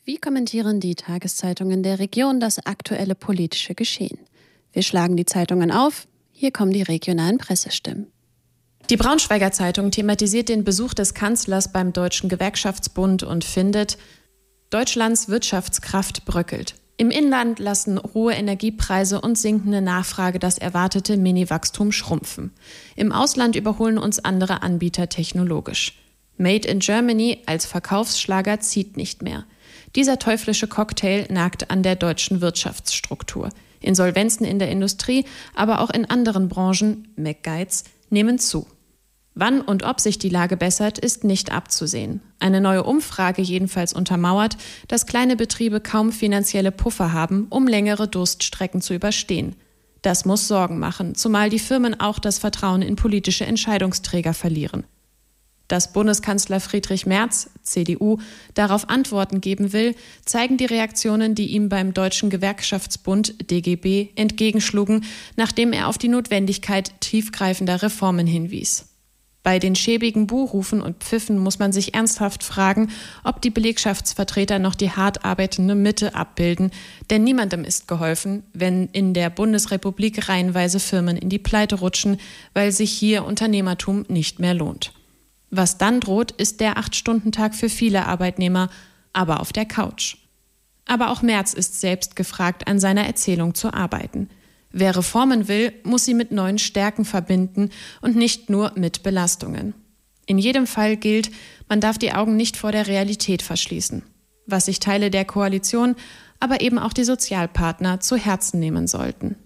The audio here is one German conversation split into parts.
Wie kommentieren die Tageszeitungen der Region das aktuelle politische Geschehen? Wir schlagen die Zeitungen auf. Hier kommen die regionalen Pressestimmen. Die Braunschweiger Zeitung thematisiert den Besuch des Kanzlers beim Deutschen Gewerkschaftsbund und findet: Deutschlands Wirtschaftskraft bröckelt. Im Inland lassen hohe Energiepreise und sinkende Nachfrage das erwartete Mini-Wachstum schrumpfen. Im Ausland überholen uns andere Anbieter technologisch. Made in Germany als Verkaufsschlager zieht nicht mehr. Dieser teuflische Cocktail nagt an der deutschen Wirtschaftsstruktur. Insolvenzen in der Industrie, aber auch in anderen Branchen, McGeiz, nehmen zu. Wann und ob sich die Lage bessert, ist nicht abzusehen. Eine neue Umfrage jedenfalls untermauert, dass kleine Betriebe kaum finanzielle Puffer haben, um längere Durststrecken zu überstehen. Das muss Sorgen machen, zumal die Firmen auch das Vertrauen in politische Entscheidungsträger verlieren. Dass Bundeskanzler Friedrich Merz, CDU, darauf Antworten geben will, zeigen die Reaktionen, die ihm beim Deutschen Gewerkschaftsbund DGB entgegenschlugen, nachdem er auf die Notwendigkeit tiefgreifender Reformen hinwies. Bei den schäbigen Buhrufen und Pfiffen muss man sich ernsthaft fragen, ob die Belegschaftsvertreter noch die hart arbeitende Mitte abbilden, denn niemandem ist geholfen, wenn in der Bundesrepublik reihenweise Firmen in die Pleite rutschen, weil sich hier Unternehmertum nicht mehr lohnt. Was dann droht, ist der 8-Stunden-Tag für viele Arbeitnehmer, aber auf der Couch. Aber auch Merz ist selbst gefragt, an seiner Erzählung zu arbeiten. Wer Reformen will, muss sie mit neuen Stärken verbinden und nicht nur mit Belastungen. In jedem Fall gilt, man darf die Augen nicht vor der Realität verschließen, was sich Teile der Koalition, aber eben auch die Sozialpartner zu Herzen nehmen sollten.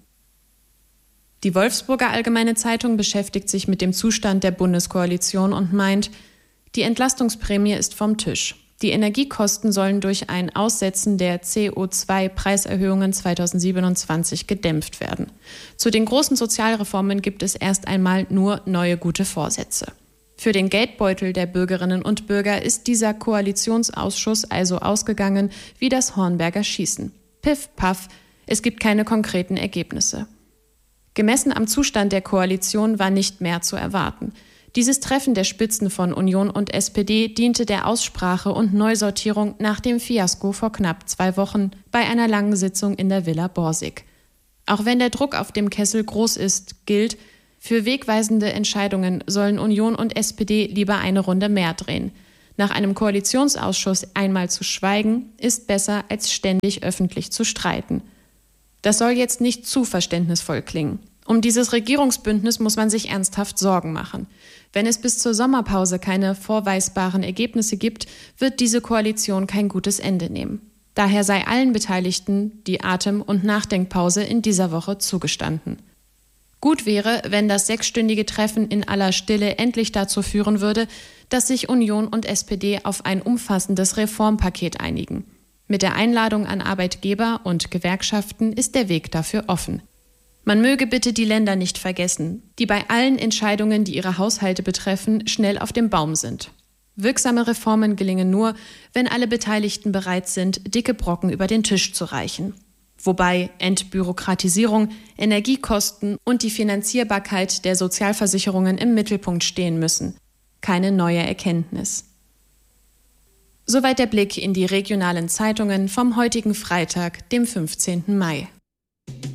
Die Wolfsburger Allgemeine Zeitung beschäftigt sich mit dem Zustand der Bundeskoalition und meint, die Entlastungsprämie ist vom Tisch. Die Energiekosten sollen durch ein Aussetzen der CO2-Preiserhöhungen 2027 gedämpft werden. Zu den großen Sozialreformen gibt es erst einmal nur neue gute Vorsätze. Für den Geldbeutel der Bürgerinnen und Bürger ist dieser Koalitionsausschuss also ausgegangen wie das Hornberger Schießen. Piff, paff, es gibt keine konkreten Ergebnisse. Gemessen am Zustand der Koalition war nicht mehr zu erwarten. Dieses Treffen der Spitzen von Union und SPD diente der Aussprache und Neusortierung nach dem Fiasko vor knapp 2 Wochen bei einer langen Sitzung in der Villa Borsig. Auch wenn der Druck auf dem Kessel groß ist, gilt, für wegweisende Entscheidungen sollen Union und SPD lieber eine Runde mehr drehen. Nach einem Koalitionsausschuss einmal zu schweigen, ist besser, als ständig öffentlich zu streiten. Das soll jetzt nicht zu verständnisvoll klingen. Um dieses Regierungsbündnis muss man sich ernsthaft Sorgen machen. Wenn es bis zur Sommerpause keine vorweisbaren Ergebnisse gibt, wird diese Koalition kein gutes Ende nehmen. Daher sei allen Beteiligten die Atem- und Nachdenkpause in dieser Woche zugestanden. Gut wäre, wenn das 6-stündige Treffen in aller Stille endlich dazu führen würde, dass sich Union und SPD auf ein umfassendes Reformpaket einigen. Mit der Einladung an Arbeitgeber und Gewerkschaften ist der Weg dafür offen. Man möge bitte die Länder nicht vergessen, die bei allen Entscheidungen, die ihre Haushalte betreffen, schnell auf dem Baum sind. Wirksame Reformen gelingen nur, wenn alle Beteiligten bereit sind, dicke Brocken über den Tisch zu reichen. Wobei Entbürokratisierung, Energiekosten und die Finanzierbarkeit der Sozialversicherungen im Mittelpunkt stehen müssen. Keine neue Erkenntnis. Soweit der Blick in die regionalen Zeitungen vom heutigen Freitag, dem 15. Mai.